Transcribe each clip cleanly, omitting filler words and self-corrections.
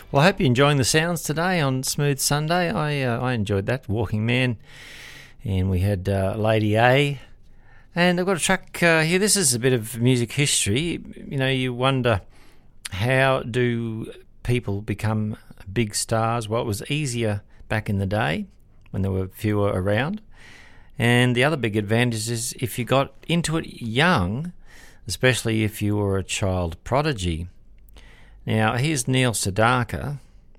Well, I hope you're enjoying the sounds today on Smooth Sunday. I enjoyed that, Walking Man. And we had Lady A. And I've got a track here. This is a bit of music history. You know, you wonder, how do people become big stars? Well, it was easier back in the day when there were fewer around. And the other big advantage is if you got into it young, especially if you were a child prodigy. Now, here's Neil Sedaka,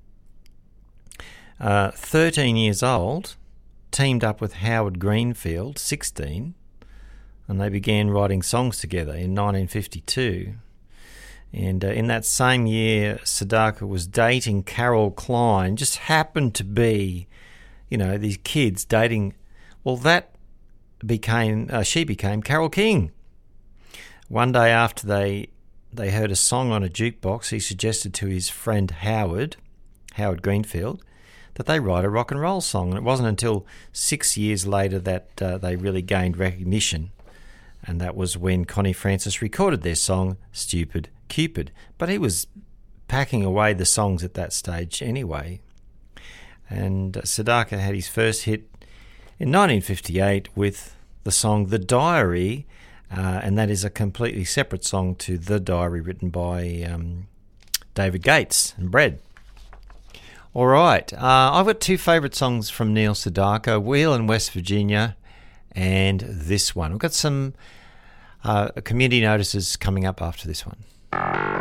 13 years old, teamed up with Howard Greenfield, 16, and they began writing songs together in 1952. And in that same year, Sedaka was dating Carol Klein, just happened to be, you know, these kids dating. Well, she became Carole King. One day after they heard a song on a jukebox, he suggested to his friend Howard Greenfield, that they write a rock and roll song. And it wasn't until 6 years later that they really gained recognition. And that was when Connie Francis recorded their song, Stupid Cupid. But he was packing away the songs at that stage anyway. And Sedaka had his first hit in 1958 with the song The Diary, and that is a completely separate song to The Diary, written by David Gates and Bread. All right, I've got two favourite songs from Neil Sedaka, Wheel in West Virginia and this one. We've got some community notices coming up after this one.